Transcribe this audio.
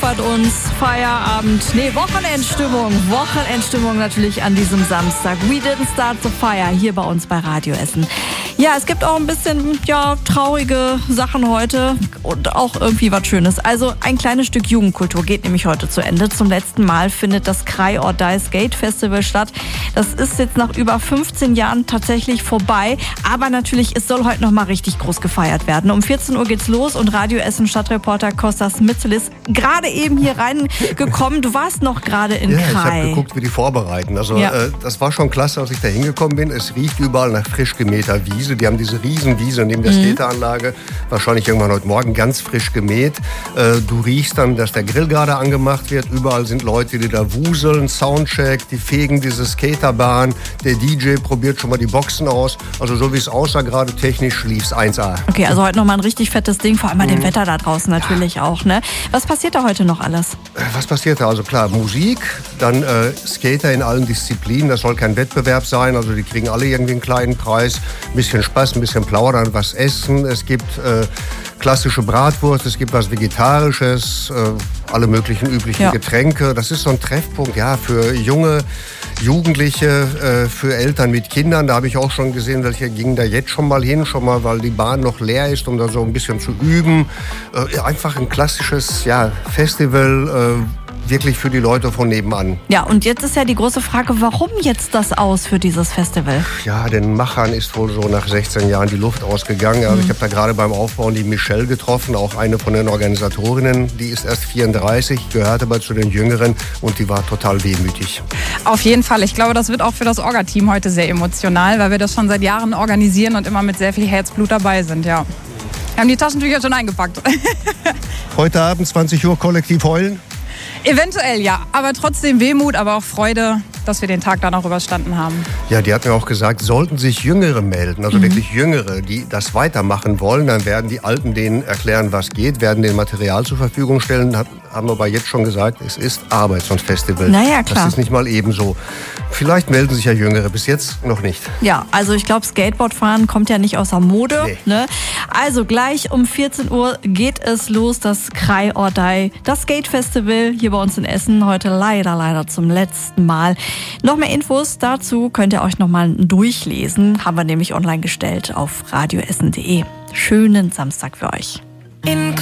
pfeffert uns. Feierabend, Wochenendstimmung natürlich an diesem Samstag. We didn't start the fire hier bei uns bei Radio Essen. Ja, es gibt auch ein bisschen traurige Sachen heute und auch irgendwie was Schönes. Also ein kleines Stück Jugendkultur geht nämlich heute zu Ende. Zum letzten Mal findet das Cry or Die Skate Festival statt. Das ist jetzt nach über 15 Jahren tatsächlich vorbei. Aber natürlich, es soll heute noch mal richtig groß gefeiert werden. Um 14 Uhr geht's los und Radio Essen Stadtreporter Kostas Mitzelis gerade eben hier reingekommen. Du warst noch gerade in Cry. Ich habe geguckt, wie die vorbereiten. Also das war schon klasse, als ich da hingekommen bin. Es riecht überall nach frisch gemähter Wiese. Die haben diese Riesenwiese neben der Skateranlage. Wahrscheinlich irgendwann heute Morgen ganz frisch gemäht. Du riechst dann, dass der Grill gerade angemacht wird. Überall sind Leute, die da wuseln, Soundcheck, die fegen diese Skaterbahn. Der DJ probiert schon mal die Boxen aus. Also so wie es aussah, gerade technisch lief's 1A. Okay, also heute nochmal ein richtig fettes Ding, vor allem bei dem Wetter da draußen natürlich auch. Ne? Was passiert da heute noch alles? Was passiert da? Also klar, Musik, dann Skater in allen Disziplinen. Das soll kein Wettbewerb sein. Also die kriegen alle irgendwie einen kleinen Preis. Ein bisschen Spaß, ein bisschen plaudern, was essen. Es gibt klassische Bratwurst, es gibt was Vegetarisches, alle möglichen üblichen Getränke. Das ist so ein Treffpunkt für junge Jugendliche, für Eltern mit Kindern. Da habe ich auch schon gesehen, welche gingen da jetzt schon mal hin, weil die Bahn noch leer ist, um da so ein bisschen zu üben. Einfach ein klassisches Festival, wirklich für die Leute von nebenan. Ja, und jetzt ist ja die große Frage, warum jetzt das Aus für dieses Festival? Ja, den Machern ist wohl so nach 16 Jahren die Luft ausgegangen. Also ich habe da gerade beim Aufbauen die Michelle getroffen, auch eine von den Organisatorinnen. Die ist erst 34, gehört aber zu den Jüngeren und die war total wehmütig. Auf jeden Fall. Ich glaube, das wird auch für das Orga-Team heute sehr emotional, weil wir das schon seit Jahren organisieren und immer mit sehr viel Herzblut dabei sind, ja. Wir haben die Taschentücher schon eingepackt. Heute Abend 20 Uhr kollektiv heulen? Eventuell ja, aber trotzdem Wehmut, aber auch Freude, dass wir den Tag dann auch überstanden haben. Ja, die hat mir auch gesagt, sollten sich Jüngere melden, also wirklich Jüngere, die das weitermachen wollen, dann werden die Alten denen erklären, was geht, werden denen Material zur Verfügung stellen, haben aber jetzt schon gesagt, es ist Arbeit, so ein Festival. Naja, klar. Das ist nicht mal ebenso. Vielleicht melden sich ja Jüngere, bis jetzt noch nicht. Ja, also ich glaube, Skateboardfahren kommt ja nicht außer Mode. Nee. Ne? Also gleich um 14 Uhr geht es los, das Cry or Die, das Skate-Festival hier bei uns in Essen. Heute leider zum letzten Mal. Noch mehr Infos dazu könnt ihr euch nochmal durchlesen. Haben wir nämlich online gestellt auf radioessen.de. Schönen Samstag für euch.